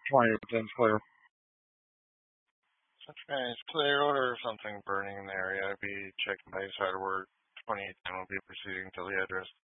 2810's clear. Okay, it's clear. Order something burning in the area. Be checking by side of word. 2810 will be proceeding to the address.